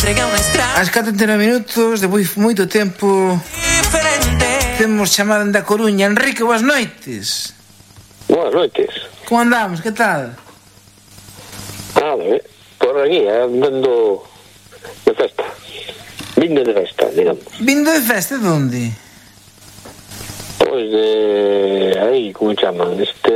Ás 49 minutos, depois moito tempo, temos chamada da Coruña. Enrique, boas noites. Boas noites. Como andamos? Que tal? Nada, por aquí, andando de festa. Vindo de festa, digamos. Vindo de festa de onde? Pois de... aí, como chaman?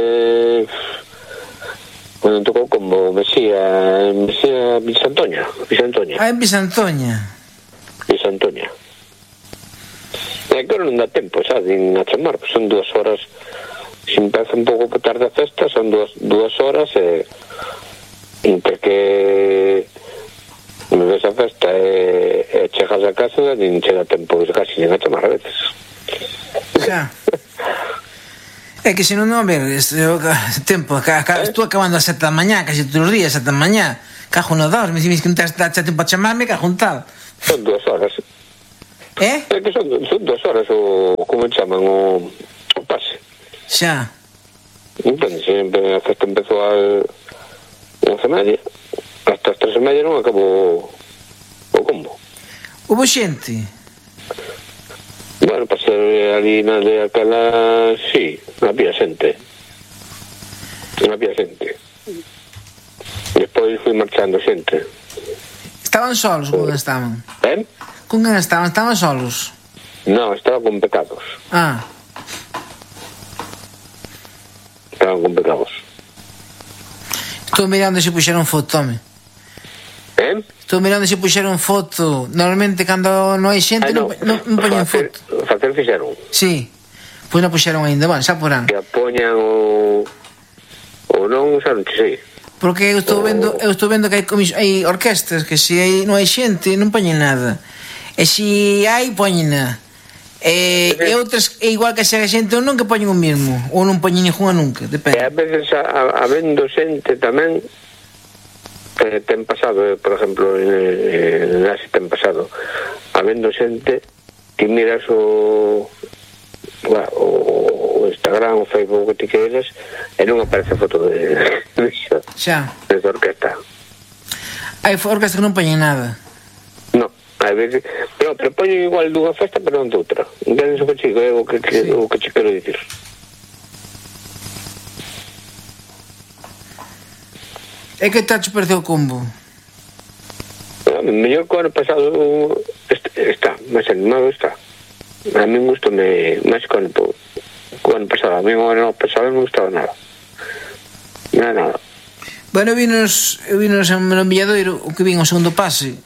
Quando tocou como Mesía Bisantoña. Ah, en Bisantoña. Bisantoña. E agora non dá tempo, xa, din a chamar, son 2 horas. Se empeza un pouco tarde a festa, son 2 horas e entre que me ves a festa e chegas a casa nin chega tempo casi nin a chamar a veces. Xa. É que se non, a ver, tempo, estou acabando a 7 da mañá, casi todos os días, 7 da mañá, cajo no 2, me dices que non tens tempo a chamarme, cajo un tal. Son 2 horas. É que son 2 horas o, como chaman, o pase. Xa. Entón, sempre a festa empezou a 11:30, hasta as 3:30 non acabou o combo. Hubo xente? Bueno, para ser ali na de aquela, sí, había xente. Despois fui marchando xente. Estaban solos, con quen estaban? Con quen estaban? Estaban solos? No, estaba con Pecados. Ah. Estaban con Pecados. Estou mirando se puxeron foto, home. Estou mirando se puxeron foto. Normalmente cando non hai xente non poñen foto. Facer fixeron? Sí. Pois non puxeron ainda, bueno, xa porán. Que poñan o non, xa non sei. Porque eu estou vendo que hai orquestas que se non hai xente non poñen nada. E se hai, poñena. E outras, igual que se hai xente ou non, que poñen o mesmo. Ou non poñen ninguna nunca, depende. E a veces, habendo xente tamén, ten pasado, por exemplo, así ten pasado, habendo xente, ti miras o Instagram, o Facebook que ti queres, e non aparece foto de xa de orquesta. Hai orquestas que non poñen nada. Non, a veces, pero poñen igual dunha festa, pero non de outra. Entendes o que chico, é o que che quero dicir. É que te perdeu o combo? Mellor que o ano pasado está, máis animado está. A mí gustame máis que o ano pasado. A mí o ano pasado non gustaba nada. Nada. Bueno, vinos en Milladoiro, o que vin o segundo pase.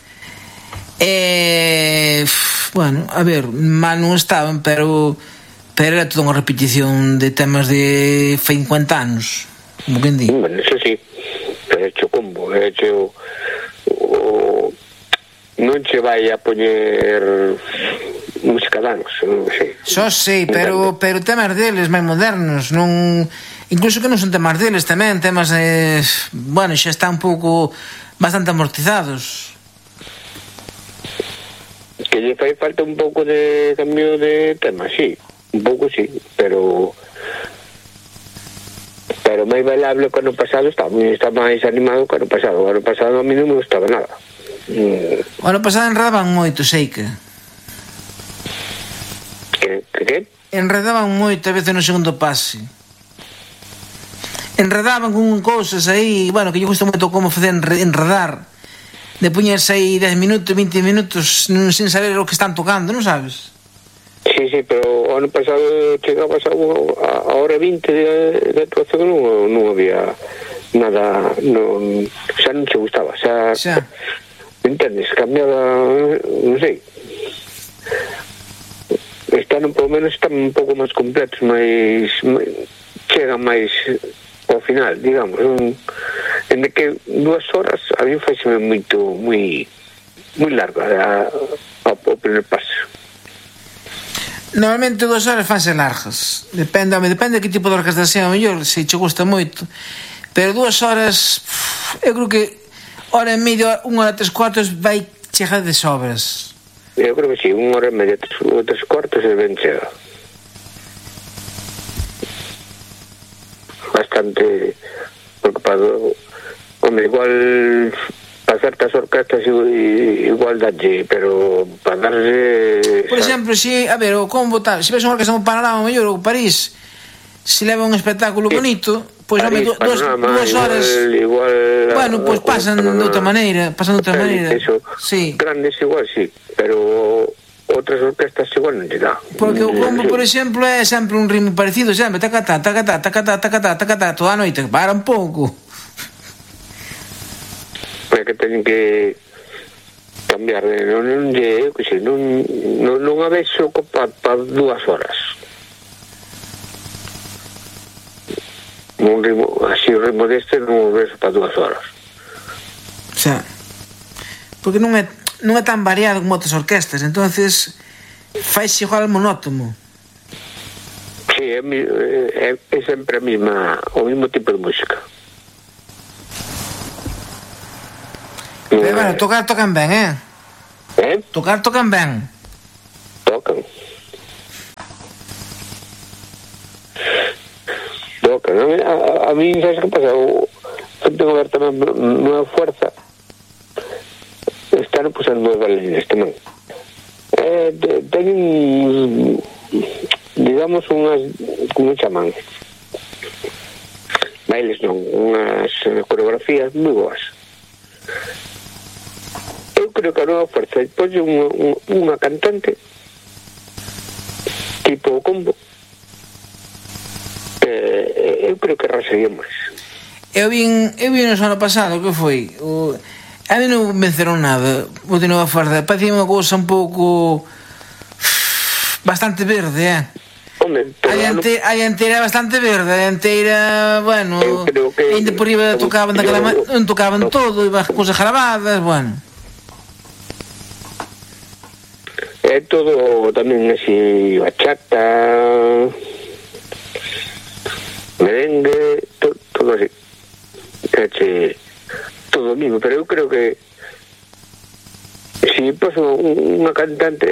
Bueno, a ver, mal non estaban, pero era toda unha repetición de temas de 50 anos, como quen di. Bueno, eso sí. He hecho combo, non che vai a poñer música de anos, non sei. Só sei, pero temas deles máis modernos, non, incluso que non son temas deles tamén, temas bueno, xa está un pouco bastante amortizados. Que lle fai falta un pouco de cambio de tema, sí, un pouco sí, pero máis bailable que o ano pasado está máis animado que o ano pasado. O ano pasado a mí non me gustaba nada. O ano pasado enredaban moito, sei que enredaban moito a veces no segundo pase. Enredaban con cousas aí, bueno, que lle gusta moito como facer enredar, de poñerse aí 10 minutos, 20 minutos sin saber o que están tocando, non sabes? Sí, pero o ano pasado chegabas a hora 20 de actuación, non había nada, xa non che gustaba, xa. Entendes, cambiaba, non sei. Están, por lo menos, están un pouco máis completos, chegan máis ao final, digamos. En que 2 horas a mí faiseme moi larga o primer paso. Normalmente 2 horas fanse largas. Depende de que tipo de orquesta sea, mellor, se che gusta moito. Pero 2 horas, eu creo que hora e media, 1 hora 3/4 vai chegar de sobras. Eu creo que sí, 1 hora e media, 3/4 e ben chega. Bastante preocupado. Hombre, igual para certas orquestas igual dalle, pero para darse... Por exemplo, si, a ver, o combo tal, se ves unha orquesta no Panorama mellor ou París, se leva un espectáculo bonito, pois home, 2 horas igual, bueno, pois pasan de outra maneira, eso, sí. Grandes igual sí, pero outras orquestas igual non lle dá. Porque o combo, por exemplo, é sempre un ritmo parecido, sempre tacatá, tacatá, tacatá, tacatá, tacatá, toda a noite, para un pouco. É que teñen que cambiar, non a vexo para 2 horas. Un ritmo, así o ritmo deste non o vexo para 2 horas. O sea, porque non é tan variado como outras orquestas, entonces faise igual monótono. Sí, é sempre o mismo tipo de música. Pero bueno, tocan ben, tocan ben. Tocan. A mí, sabes que pasa? Eu tengo que ver tamén Nueva Fuerza. Están pusendo 2 bailarines tamén. Teñen, digamos, unhas, como chaman? Bailes non, unhas coreografías moi boas. Eu creo que a Nueva Fuerza depois de unha cantante tipo combo, eu creo que arrasaría máis. Eu vin no ano pasado, que foi a mí non me venceron nada o de Nueva Fuerza, parecía unha cousa un pouco bastante verde, a dianteira bastante verde, a dianteira, bueno, ainda por riba tocaban non tocaban todo, iba cousas grabadas, bueno. É todo tamén así, bachata, merengue, todo así. Todo o mismo, pero eu creo que se paso unha cantante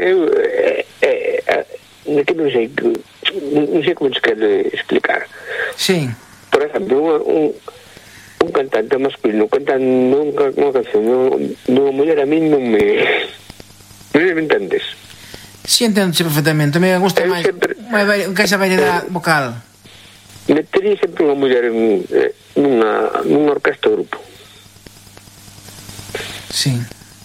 que non sei como se quere explicar. Sí. Por exemplo, un cantante masculino cantando unha canción dunha muller, a mí non me entendes. Si, entendo perfectamente. Me gusta máis que esa variedade vocal. Metería sempre unha muller nunha orquesta ou grupo. Sí.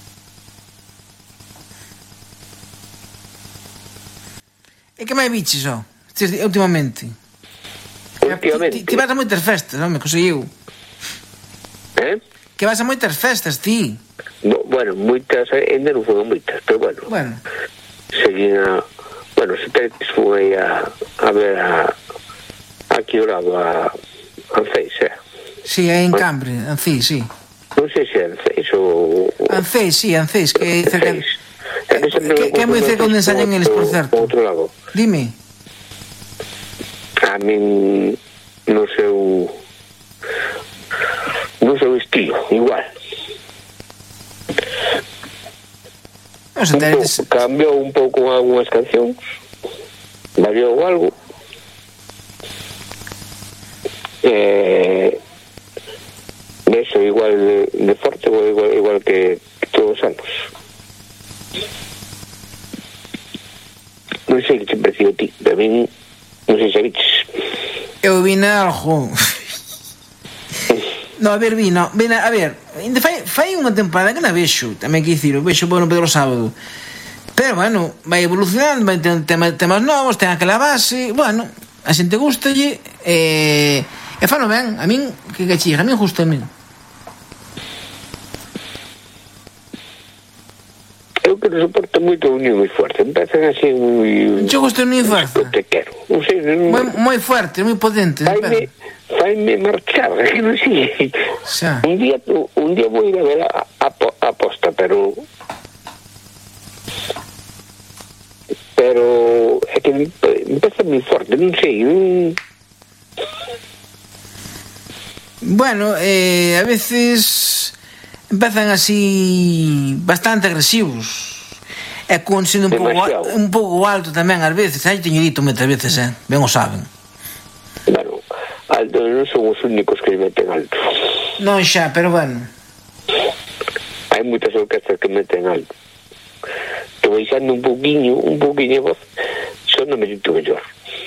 E que máis biches, últimamente? Ti vas a moitas festas, home, conseguiu. Que vas a moitas festas, ti. Bueno, moitas, ainda non foron moitas, pero bueno. Seguín se te fui a ver aquí ao lado a Anceis, Sí, aí en Cambre, Anceis, sí. Non sei se é Anceis ou... Anceis, que é cerca... Que é moi cerca onde ensayan eles, por certo. Outro lado. Dime. A min no seu estilo, igual. Cambiou un pouco algunhas cancións, variou algo, eso igual de forte, igual que todos os anos. Non sei que te pareció a ti, pero a min non sei se viches. Eu vine algo. No, a ver, fai unha temporada que na vexo, tamén que dicir, o vexo bueno Pedro Sábado, pero bueno, vai evolucionando, vai ter temas novos, ten aquela base, bueno, a xente gustalle, e fano ben, a min que chiga, a min gusta a min. Eu que non soporto moito o Unión moi fuerte, empezan así moi... Eu gosto de Unión fuerte. Te quero, non sei... Moi fuerte, moi potente. Faime marchar, que non sei. Un día vou ir a ver a posta, pero é que empeza moi forte, non sei. Bueno, a veces empezan así bastante agresivos. E con sendo un pouco alto tamén ás veces, aí teño dito moitas veces, ben o saben. Bueno, alto non son os únicos que meten alto. Non xa, pero bueno. moitas orquestas que meten algo. Que baixando un poquinho a voz, sona moito mellor.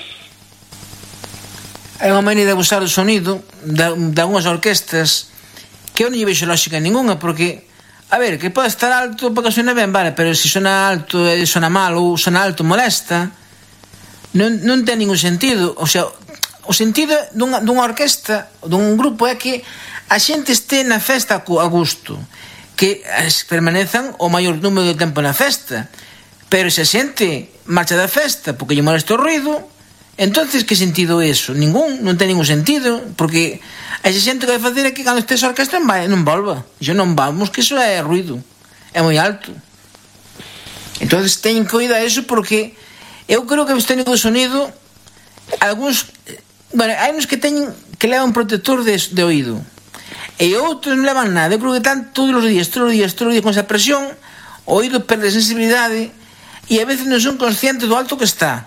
É unha maneira de abusar o sonido de algunhas orquestas que eu non lle vexo lógica ninguna, porque, a ver, que pode estar alto para que suene ben, vale, pero se sona alto e sona mal, ou sona alto molesta, non ten ningún sentido. O sea, o sentido dunha orquesta, dun grupo, é que a xente este na festa a gusto, que permanezan o maior número de tempo na festa. Pero se a xente marcha da festa porque lle molesta o ruido, entonces que sentido é eso? Ningún, non ten ningún sentido, porque a esa xente que vai facer é que cando estes a orquestra non volva. Iso non vamos, que iso é ruido, é moi alto. Entonces teñen que oír a eso, porque eu creo que os técnicos de sonido, algúns, bueno, hai uns que teñen que levan un protector de oído, e outros non levan nada. Eu creo que están todos os días con esa presión, o oído perde sensibilidade, e a veces non son conscientes do alto que está.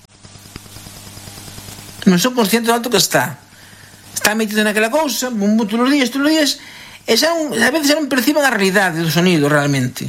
Non son conscientes do alto que está. Está metido naquela cousa, todos os días, e a veces non perciben a realidade do sonido realmente.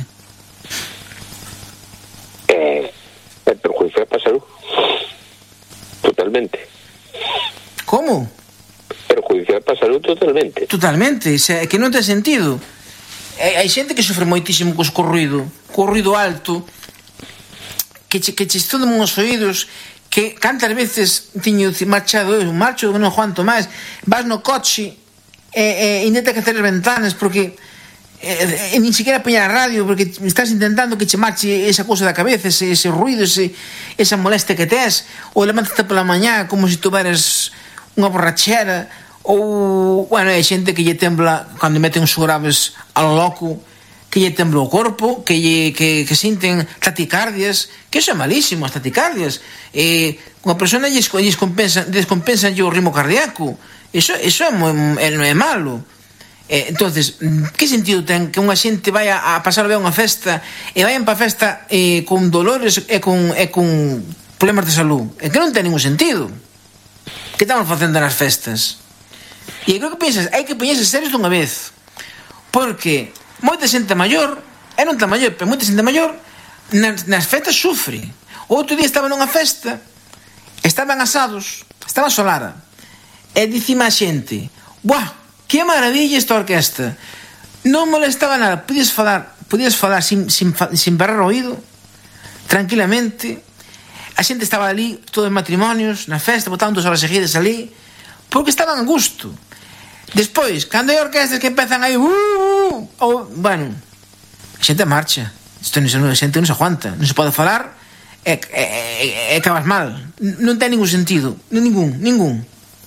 É perjuicial para a salud. Totalmente. Como? Perjuicial para a salud totalmente. Totalmente, é que non ten sentido. Hai xente que sofre moitísimo co ruido alto, que che estudan uns oídos, que cantas veces tiño marcho non aguanto máis, vas no coche e intenta que hacer as ventanas porque nin siquiera poñer a radio, porque estás intentando que che marche esa cousa da cabeza, ese ruido, esa molestia que tes, ou levántate pola mañá como se tuveras unha borrachera, ou, bueno, hai xente que lle tembla cando meten os graves ao loco, que lle tembla o corpo, que sinten taticardias, que iso é malísimo, as taticardias. Unha persona descompensa o ritmo cardíaco, iso é malo. Entonces, que sentido ten que unha xente vaya a pasar ben unha festa e vayan para a festa con dolores e con problemas de salud? É que non ten ningún sentido. Que estamos facendo nas festas? E creo que pensas, hai que poñerse serios dunha vez, porque moita xente maior, e non tan maior, pero moita xente maior nas festas sufre. Outro día estaba nunha festa, estaban asados, estaba solara, e dicime a xente: buah, que maravilla esta orquesta, non molestaba nada, podías falar sin barrar o oído tranquilamente. A xente estaba ali, todos matrimonios na festa, botaban 2 horas seguidas ali, porque estaban a gusto. Despois, cando hai orquestas que empezan aí, bueno, a xente marcha, a xente non se aguanta, non se pode falar, e acabas mal, non ten ningún sentido, ningún.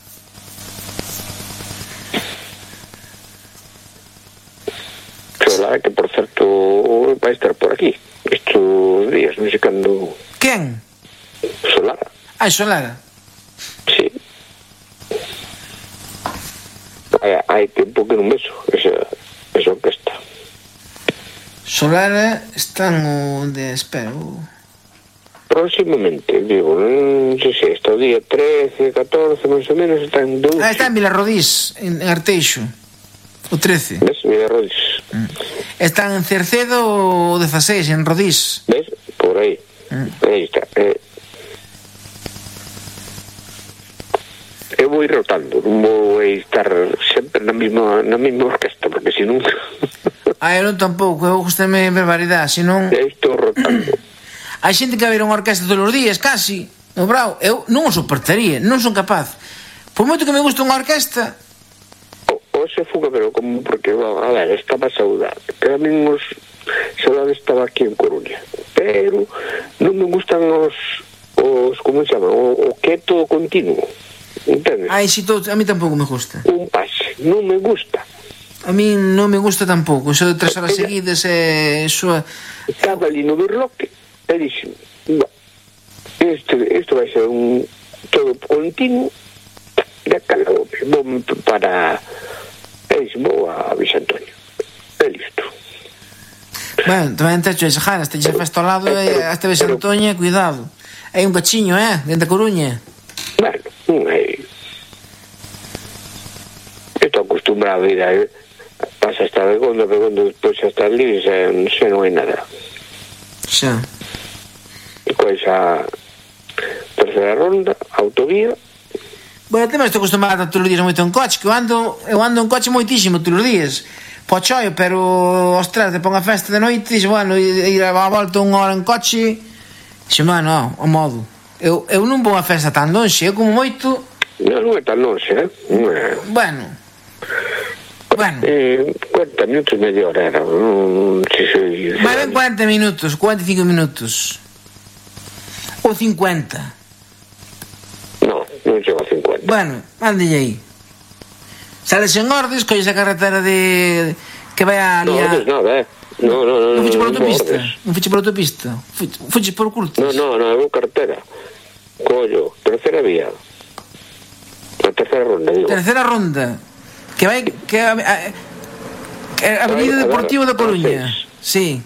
Solara, que por certo vai estar por aquí estes días, non sei cando. Quen? Solara. Solara. Sí. Hai tempo que non vexo esa orquesta. Solara están onde, espero, próximamente, digo, non sei se está o día 13, 14, máis ou menos, está en Douche. Está en Vilarrodís, en Arteixo, o 13. Ves, Vilarrodís. Están en Cercedo o 16, en Rodís. Ves, por aí. Aí está. Eu vou ir rotando, non vou estar sempre na mesma orquesta, porque senón eu non tampouco, eu gustame ver variedade, senón estou rotando. Hai xente que vai ver unha orquesta todos os días, casi, no Brao. Eu non o soportaría, non son capaz. Por moito que me gusta unha orquesta, o se fuga, pero como, porque, a ver, estaba saudade, que a min os saudade estaba aquí en Coruña, pero non me gustan os como se chama, o que é todo continuo. Entendes? A mí tampouco me gusta. Un pase, non me gusta. A mí non me gusta tampouco. Eso de 3 horas seguidas estaba ali no Birloque e dixen, isto vai ser un todo continuo, e calado, vou para vou a Visantoño, e listo. Bueno, tamén te hecho esa jara, te xa festa ao lado e hasta Visantoña, cuidado. Hai un cachiño, dentro da Coruña. Bueno, non hai. Estou acostumbrado a ir pasa hasta Begondo despois hasta ali xa non hai nada. Xa. E cois a terceira ronda, autovía. Bueno, tema estou acostumado todos os días moito en coche, que eu ando en coche moitísimo todos os días. Pochoio, pero ostras, te pon a festa de noite, dixo, bueno, ir a volta unha hora en coche, dixo, bueno, ao modo. Eu non vou a festa tan lonxe, eu como moito... Non é tan lonxe, non é... Bueno. 40 minutos, media hora era, non sei se... Vai ben 40 minutos, 45 minutos. Ou 50. Non chego a 50. Bueno, ándelle aí. Sales en Ordes, colles a carretera de... que vai ali a... nada, Non fiches por autopista? Non fiches por autopista? Fiches por curtas? Non, é unha carretera. Collo, terceira vía. A terceira ronda, digo. Terceira ronda. Que vai... Avenida Deportivo da Coruña. Sí.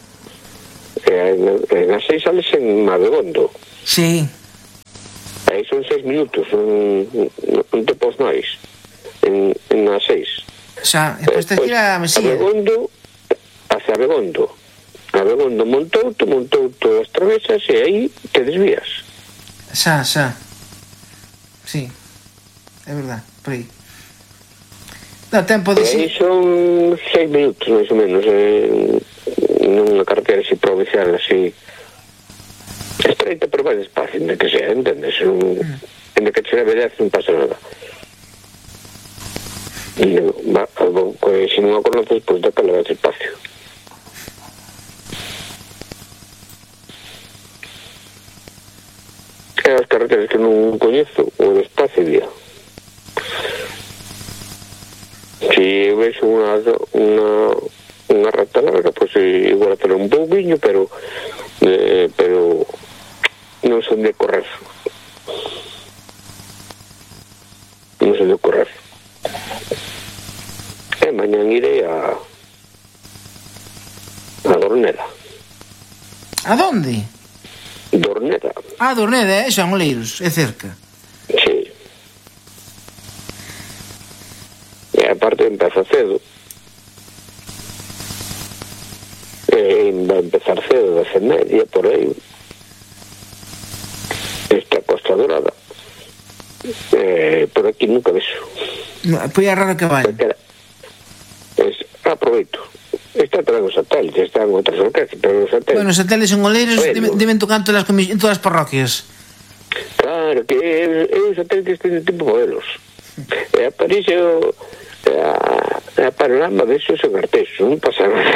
En a 6 sales en Abegondo. Sí. Aí son 6 minutos, non te pos máis. En a 6. Xa, depois te gira a Mesía. Hacia Abegondo. Abegondo montouto as travesas e aí te desvías. Xa. Sí. É verdad, por aí. Dá tempo de... E aí son 6 minutos, máis ou menos, nunha carretera así provincial, así estreita, pero vai despacio, en que sea, entendes? En que che leve 10 non pasa nada. E se non a conoces, pois daquela vai despacio. E as carreteras que non coñezo, o despacio vía. Si vexo unha rata larga, pois igual até un pouquiño, pero non son de correr. E mañan irei a Dorneda. A donde? Dorneda. Dorneda, son Oleiros, é cerca. Sí. E aparte empeza cedo. Vai empezar cedo, 10:30, por aí. Esta Costa Dorada. Por aquí nunca vexo. Pois é raro que vai. Aproveito. Está tamén os satélites, están outras orquestas, pero os satélites... Bueno, os satélites en Oleiros deben tocar en todas as parroquias. Claro, que os satélites teñen tipo modelos. E aparece a panorama de esos en Arteixo, non pasa nada.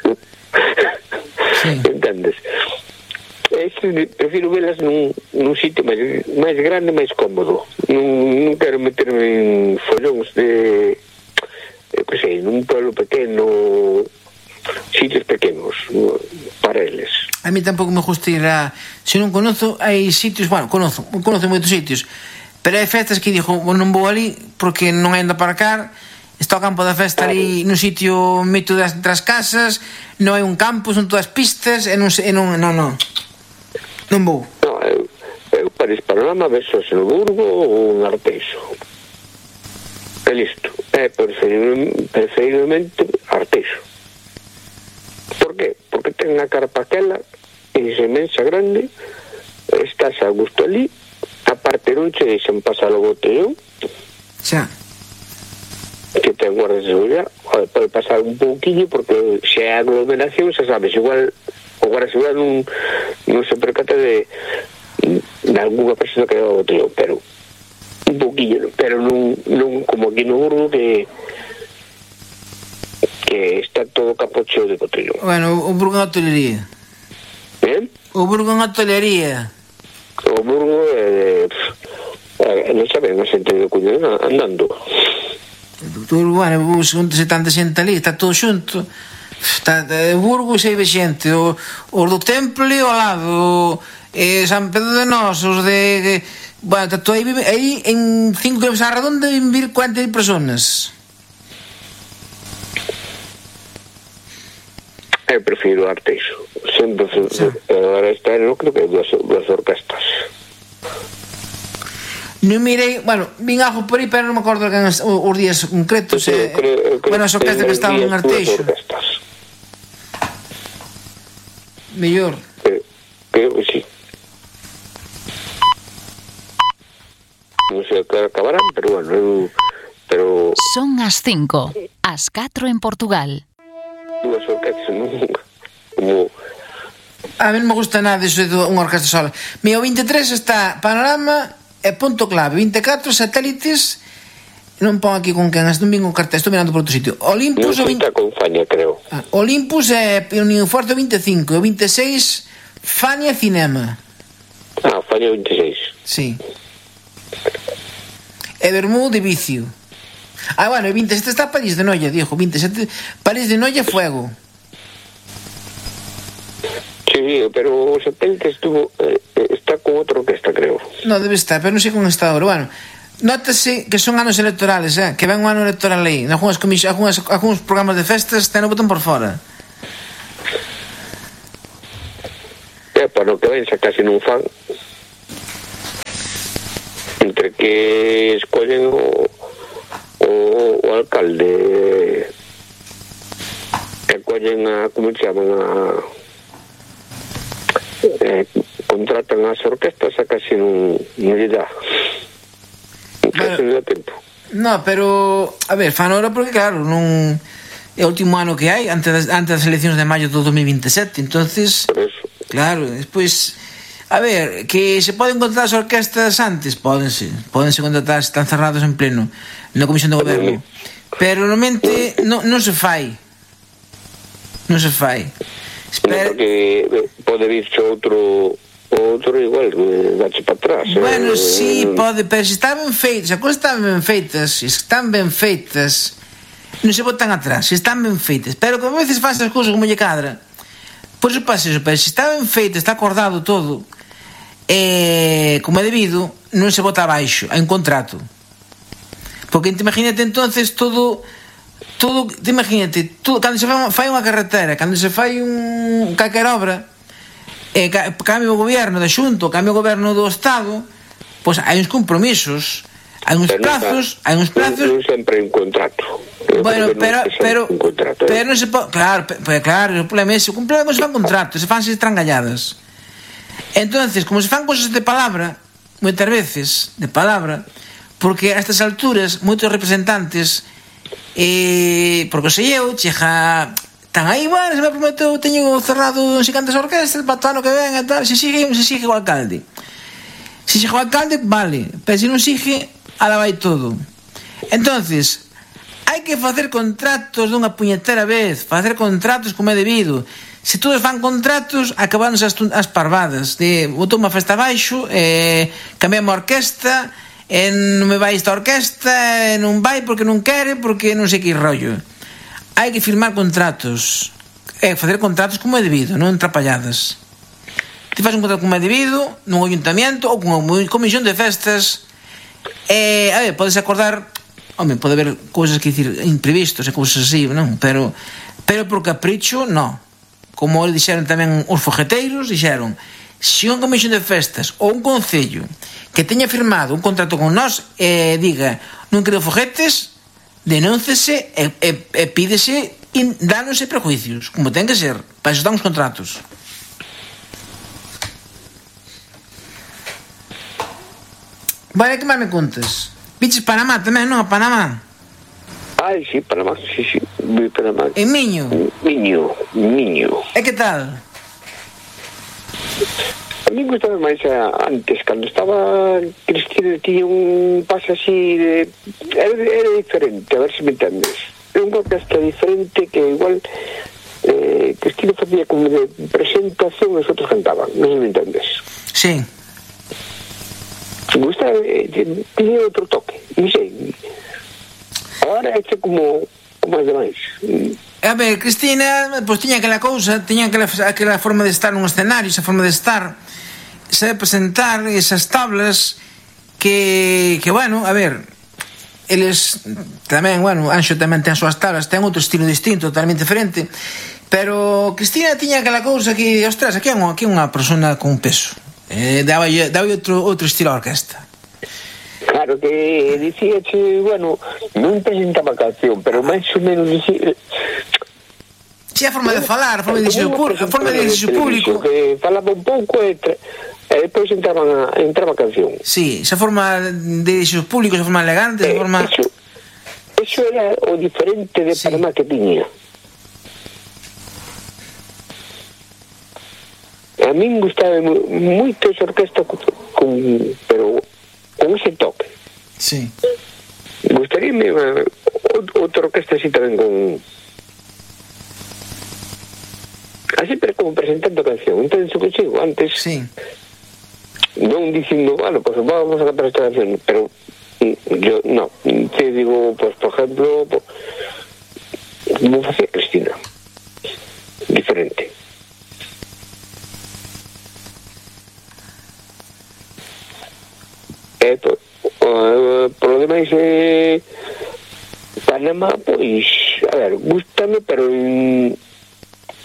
Sí. Entendes? Prefiro velas nun sitio máis grande, máis cómodo. Non quero meterme en follóns de... que sei, nun pueblo pequeno, sitios pequenos para eles. A mí tampouco me gusta ir a... Se non conozo, hai sitios... Bueno, conozo moitos sitios, pero hai festas que digo, non vou ali porque non hai onde aparcar. Está o campo da festa ali nun sitio meto das casas, non hai un campo, son todas pistas e non vou. Eu para ese panorama vexo en Burgo ou en Arteixo. É listo. É preferiblemente Arteixo. Por qué? Porque ten a carpa aquela inmensa grande, estás a gusto ali, aparte non che deixan pasar o botellón. Xa. Que ten guardas de seguridade, pode pasar un pouquinho porque se hai aglomeración, xa sabes, igual o guarda de seguridade non se percata de algunha persona que leva o botellón, pero un pouquinho, pero non como aquí no Burgo que está todo capocheo de botellón. Bueno, o Burgo en hotelería. O Burgo en hotelería. O Burgo non saben a xente de Cuña andando. Bueno, se tanta xente ali, está todo xunto. Burgo sei de xente, os do Temple ao lado, San Pedro de Nós, os de... Bueno, está todo aí en 5 km a redonda e vivir 40 personas. Eu prefiro Arteixo. Sempre, agora este ano creo que hai dúas orquestas. Non mirei, bueno, vin algo por aí, pero non me acordo os días concretos. Bueno, as orquestas que estaban en Arteixo. Mellor. Creo que sí. Non sei que acabarán, pero bueno, pero... Son as 5, as 4 en Portugal. Dúas orquestas, como... A mí non me gusta nada iso de unha orquesta sola. Mira, o 23 está Panorama e Punto Clave. 24 Satélites. Non pon aquí con quen, non vin o cartel, estou mirando por outro sitio. Olympus... Non está con Fania, creo. Olympus e Unión Forte 25. O 26 Fania Cinema. Fania 26. Sí. E Bermú de Vicio. Bueno, e 27 está París de Noia, dijo. 27 París de Noia Fuego. Sí, pero o Satélite está con outra orquesta, creo. No, debe estar, pero non sei con esta hora. Bueno, nótase que son anos electorales, que ven un ano electoral aí. Algúns programas de festas ten o botón por fora. Para o que ven, xa casi non fan. Entre que escollen o alcalde e collen como se chaman contratan as orquestas, a casi non lle dá. Casi non dá tempo. No, pero a ver, fan ahora porque claro, non é o último ano que hai antes das eleccións de maio do 2027, entonces claro, despois a ver, que se poden contratar as orquestas antes, pódense contratar, están cerrados en pleno na Comisión de Goberno, pero normalmente non se fai. Espera... Porque pode virse outro igual, dache para atrás. Bueno, sí, pode, pero se están ben feitas, as cousas están ben feitas, non se botan atrás, se están ben feitas, pero que a veces faz as cousas como lle cadra, por eso pasa eso, pero se está ben feito, está acordado todo, como é debido, non se bota abaixo, hai un contrato. Porque imagínate entonces todo, imagínate, cando se fai unha carretera, cando se fai calquera obra, cambio o goberno da Xunta, cambio o goberno do Estado, pois hai uns compromisos, hai uns plazos. Non sempre hai un contrato. Bueno, pero non se pode, claro, o problema é ese, o problema é que se fan contratos, se fanse estrangalladas. Entonces, como se fan cosas de palabra, moitas veces de palabra, porque a estas alturas moitos representantes porque sei eu, chega tan aí, bueno, se me prometeu, teño cerrado non sei cantas orquestas para o ano que ven e tal, se sigue o alcalde, vale, pero se non sigue, ala vai todo. Entonces hai que facer contratos dunha puñetera vez, facer contratos como é debido. Se todos fan contratos, acabaronse as parvadas de botou unha festa abaixo, cambiamos a orquesta, non me vai esta orquesta, non vai porque non quere, porque non sei que rollo. Hai que firmar contratos, facer contratos como é debido, non trapalladas. Ti faz un contrato como é debido nun ayuntamiento ou con unha comisión de festas, a ver, podes acordar, pode haber cousas que dicir imprevistos e cousas así, non? Pero por capricho, non. Como dixeron tamén os fogueteiros, dixeron, se unha comisión de festas ou un concello que teña firmado un contrato con nós diga, non quero foguetes, denúncese e pídese danos e prejuicios, como ten que ser, para eso están os contratos. Vale, que máis me contas? Viches Panamá tamén, non? A Panamá? Ai, sí, Panamá, sí, vi Panamá. En Miño? Miño. E que tal? A mí gustaba máis antes, cando estaba Cristina, tiña un pase así de... Era diferente, a ver se me entendes. Era unha orquesta diferente que igual Cristina facía como de presentación e os outros cantaban, non se me entendes. Sí. Me gustaba, tiña outro toque, non sei. Agora é como máis demais. A ver, Cristina, pois tiña aquela cousa, tiña aquela forma de estar nun escenario, esa forma de estar, sabe presentar esas tablas que bueno, a ver, eles tamén, bueno, Anxo tamén ten as súas tablas, ten outro estilo distinto, totalmente diferente, pero Cristina tiña aquela cousa que, ostras, aquí é unha persona con peso, daba outro estilo á orquesta. Claro que dicíache, bueno, non presentaba canción, pero máis ou menos dicía... Si, a forma de falar, a forma de dirixir o público. Que falaba un pouco e depois entraba a canción. Si, esa forma de dirixir o público, esa forma elegante, esa forma... Eso era o diferente de Panamá que tiña. A min gustaba moito esa orquesta pero con ese toque. Sí. Gustaríame outra orquesta así tamén con... Así, pero como presentando canción. Entonces, o que digo antes... Sí. Non dicindo, bueno, pues vamos a cantar esta canción, pero yo, no. Te digo, pues, por ejemplo, como facía Cristina. Diferente. Por lo demais, Panamá, pois, a ver, gústame, pero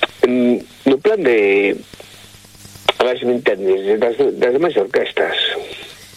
no plan de, a ver se me entendes, das demais orquestas.